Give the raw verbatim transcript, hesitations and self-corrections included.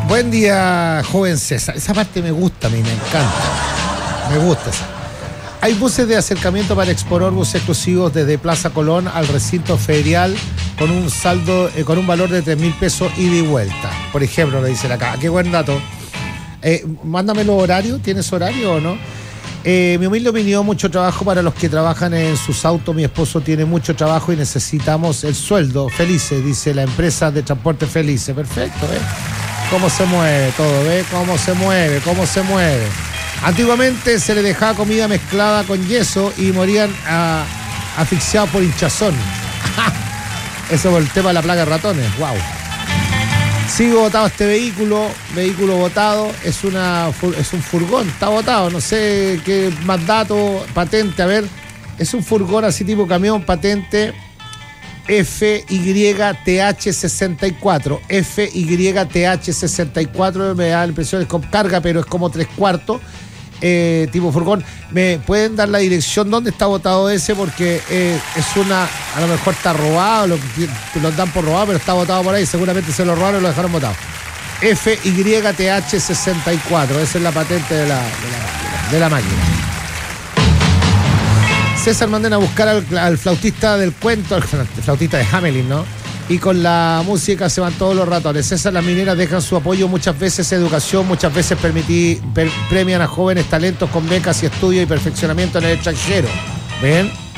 Buen día, joven César. Esa parte me gusta a mí, me encanta. Me gusta esa. Hay buses de acercamiento para Expo Orbus exclusivos desde Plaza Colón al recinto ferial con un saldo, eh, con un valor de tres mil pesos ida y vuelta. Por ejemplo, le dicen acá. Qué buen dato. Eh, mándame los horarios. ¿Tienes horario o no? Eh, mi humilde opinión, mucho trabajo para los que trabajan en sus autos. Mi esposo tiene mucho trabajo y necesitamos el sueldo. Felices, dice la empresa de transporte Felices. Perfecto, ¿eh? Cómo se mueve todo, ¿ves? Cómo se mueve, cómo se mueve. Antiguamente se le dejaba comida mezclada con yeso y morían a, asfixiados por hinchazón. Eso por el tema de la plaga de ratones. Wow. Sigo botado este vehículo, vehículo botado, es una es un furgón, está botado, no sé qué más datos, patente, a ver, es un furgón así tipo camión, patente F Y T H sesenta y cuatro, F Y T H sesenta y cuatro, me da la impresión, es con carga, pero es como tres cuartos, eh, tipo furgón. ¿Me pueden dar la dirección dónde está botado ese? Porque eh, es una, a lo mejor está robado, lo, lo dan por robado, pero está botado por ahí, seguramente se lo robaron y lo dejaron botado. F Y T H sesenta y cuatro, esa es la patente de la, de la, de la máquina. César, manden a buscar al, al flautista del cuento, al flautista de Hamelin, ¿no? Y con la música se van todos los ratones. César, las mineras dejan su apoyo, muchas veces educación, muchas veces permití, per, premian a jóvenes talentos con becas y estudio y perfeccionamiento en el extranjero. ¿Ven?